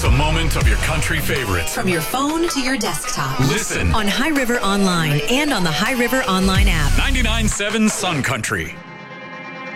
Experience a moment of your country favorites. From your phone to your desktop. Listen on High River Online and on the High River Online app. 99.7 Sun Country.